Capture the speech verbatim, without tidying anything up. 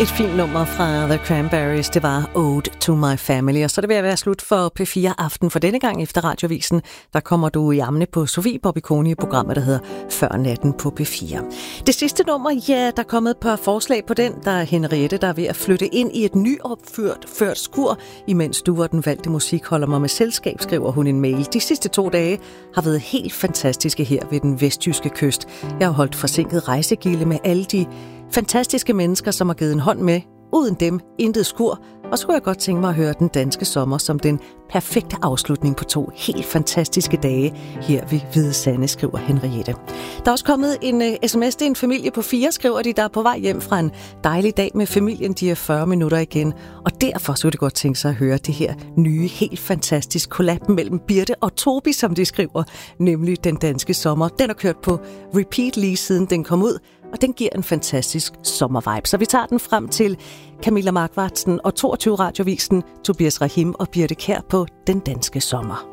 Et fint nummer fra The Cranberries, det var Ode to My Family. Og så er det ved at være slut for P fire Aften for denne gang efter Radiovisen. Der kommer du i armene på Sofie Bobby i programmet, der hedder Før Natten på P fire. Det sidste nummer, ja, der er kommet et par forslag på den. Der er Henriette, der er ved at flytte ind i et nyopført ført skur. Imens du og den valgte musik holder mig med selskab, skriver hun en mail. De sidste to dage har været helt fantastiske her ved den vestjyske kyst. Jeg har holdt forsinket rejsegilde med alle de fantastiske mennesker, som har givet en hånd med. Uden dem, intet skur. Og så kunne jeg godt tænke mig at høre den danske sommer som den perfekte afslutning på to helt fantastiske dage her ved Hvide Sande, skriver Henriette. Der er også kommet en uh, sms til en familie på fire, skriver de, der er på vej hjem fra en dejlig dag med familien. De er fyrre minutter igen, og derfor så det godt tænke sig at høre det her nye, helt fantastisk collab mellem Birte og Tobi, som de skriver, nemlig Den Danske Sommer. Den har kørt på repeat lige siden den kom ud, og den giver en fantastisk sommervibe. Så vi tager den frem til Camilla Markvartsen og toogtyve Radiovisen, Tobias Rahim og Birte Kjær på Den Danske Sommer.